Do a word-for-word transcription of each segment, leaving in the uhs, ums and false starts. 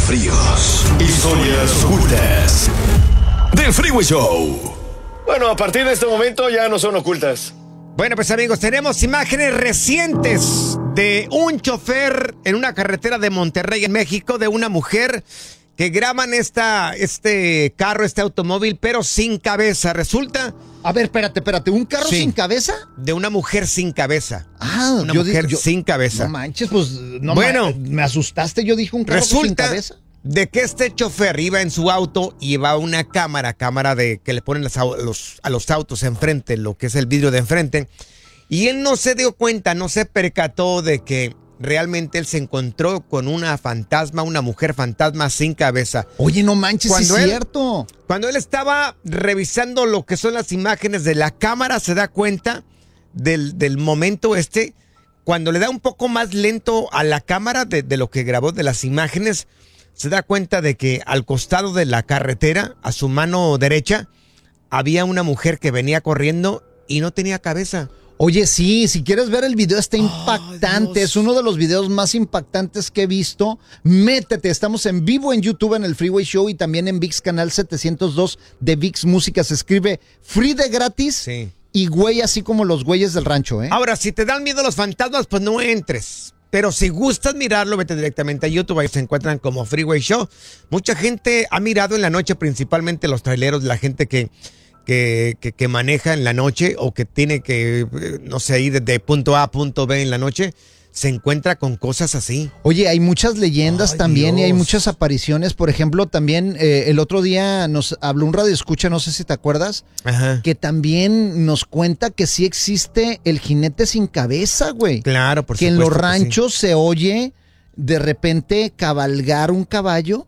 escalofríos, historias ocultas del Freeway Show. Bueno, a partir de este momento ya no son ocultas. Bueno, pues amigos, tenemos imágenes recientes de un chofer en una carretera de Monterrey, en México, de una mujer que graban esta, este carro, este automóvil, pero sin cabeza. Resulta... A ver, espérate, espérate, ¿un carro sí, sin cabeza? De una mujer sin cabeza. Ah, una yo mujer di, yo, sin cabeza. No manches, pues no bueno, me, me asustaste, yo dije un carro resulta sin cabeza. De que este chofer iba en su auto y llevaba una cámara, cámara de que le ponen los, los, a los autos enfrente, lo que es el vidrio de enfrente, y él no se dio cuenta, no se percató de que realmente él se encontró con una fantasma, una mujer fantasma sin cabeza. Oye, no manches, cuando es él, cierto. Cuando él estaba revisando lo que son las imágenes de la cámara, se da cuenta del, del momento este, cuando le da un poco más lento a la cámara de, de lo que grabó de las imágenes, se da cuenta de que al costado de la carretera, a su mano derecha, había una mujer que venía corriendo y no tenía cabeza. Oye, sí, si quieres ver el video está impactante, oh, es uno de los videos más impactantes que he visto. Métete, estamos en vivo en YouTube en el Freeway Show y también en ViX Canal setecientos dos de ViX Música. Se escribe Free de gratis, sí, y güey así como los güeyes del rancho, ¿eh? Ahora, si te dan miedo los fantasmas, pues no entres. Pero si gustas mirarlo, vete directamente a YouTube, ahí se encuentran como Freeway Show. Mucha gente ha mirado en la noche, principalmente los traileros, la gente que... Que, que, que maneja en la noche o que tiene que, no sé, ir desde punto A a punto B en la noche, se encuentra con cosas así. Oye, hay muchas leyendas Ay, también Dios. Y hay muchas apariciones. Por ejemplo, también eh, el otro día nos habló un radioescucha, no sé si te acuerdas, Ajá. que también nos cuenta que sí existe el jinete sin cabeza, güey. Claro, por que supuesto. Que en los ranchos sí. se oye de repente cabalgar un caballo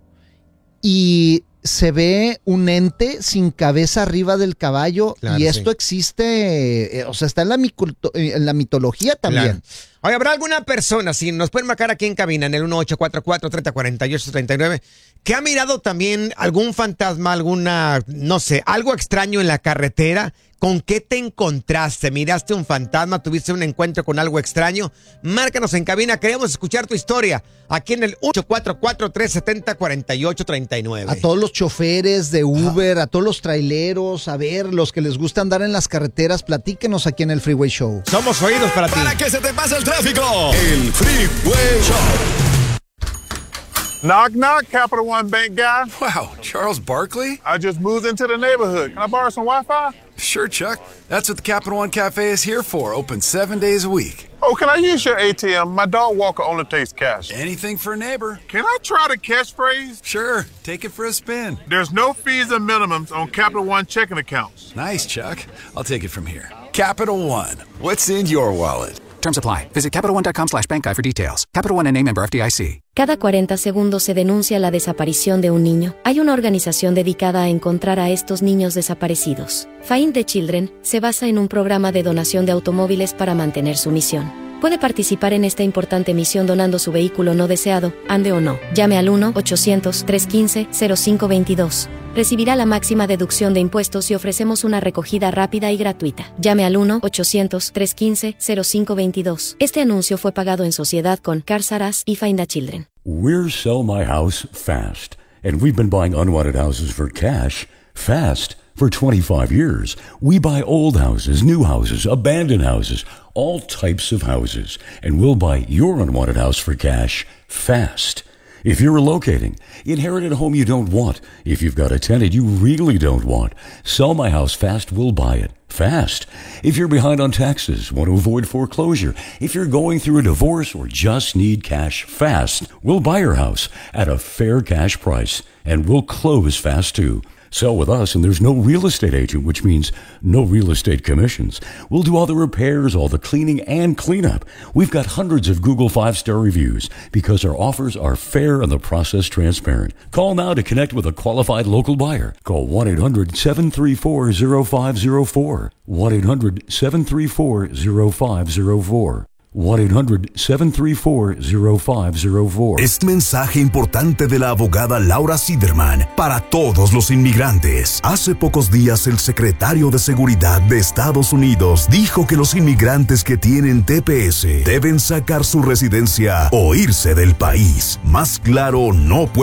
y... se ve un ente sin cabeza arriba del caballo, claro, y esto sí. existe, eh, o sea, está en la, micro, en la mitología también. Claro. Oye, ¿habrá alguna persona, si nos pueden marcar aquí en cabina, en el uno ocho cuatro cuatro, tres cero cuatro ocho tres nueve, que ha mirado también algún fantasma, alguna, no sé, algo extraño en la carretera? ¿Con qué te encontraste? ¿Miraste un fantasma? ¿Tuviste un encuentro con algo extraño? Márcanos en cabina, queremos escuchar tu historia. Aquí en el ocho cuatro cuatro, tres siete cero, cuatro ocho tres nueve. A todos los choferes de Uber, ah. a todos los traileros, a ver, los que les gusta andar en las carreteras, platíquenos aquí en el Freeway Show. Somos oídos para ti. Para que se te pase el tráfico. El Freeway Show. Knock, knock, Capital One Bank guy. Wow, Charles Barkley? I just moved into the neighborhood. Can I borrow some Wi-Fi? Sure, Chuck. That's what the Capital One Cafe is here for, open seven days a week. Oh, can I use your A T M? My dog Walker only takes cash. Anything for a neighbor. Can I try the catchphrase? Sure, take it for a spin. There's no fees and minimums on Capital One checking accounts. Nice, Chuck. I'll take it from here. Capital One. What's in your wallet? Terms apply. Visit CapitalOne.com slash bank guide for details. Capital One N A member F D I C. Cada cuarenta segundos se denuncia la desaparición de un niño. Hay una organización dedicada a encontrar a estos niños desaparecidos. Find the Children se basa en un programa de donación de automóviles para mantener su misión. Puede participar en esta importante misión donando su vehículo no deseado, ande o no. Llame al uno ochocientos, trescientos quince, cero cinco veintidós. Recibirá la máxima deducción de impuestos y ofrecemos una recogida rápida y gratuita. Llame al uno ochocientos, trescientos quince, cero cinco veintidós. Este anuncio fue pagado en sociedad con Cars R Us y Find a Children. We're Sell My House Fast, and we've been buying unwanted houses for cash fast for twenty-five years. We buy old houses, new houses, abandoned houses, all types of houses, and we'll buy your unwanted house for cash fast. If you're relocating, inherit a home you don't want. If you've got a tenant you really don't want, Sell My House Fast will buy it fast. If you're behind on taxes, want to avoid foreclosure, if you're going through a divorce or just need cash fast, we'll buy your house at a fair cash price and we'll close fast too. Sell with us and there's no real estate agent, which means no real estate commissions. We'll do all the repairs, all the cleaning and cleanup. We've got hundreds of Google five-star reviews because our offers are fair and the process transparent. Call now to connect with a qualified local buyer. Call one eight hundred, seven three four, zero five zero four. one eight hundred, seven three four, zero five zero four. one eight hundred, seven three four, zero five zero four. Este mensaje importante de la abogada Laura Siderman para todos los inmigrantes. Hace pocos días el secretario de Seguridad de Estados Unidos dijo que los inmigrantes que tienen T P S deben sacar su residencia o irse del país. Más claro no puede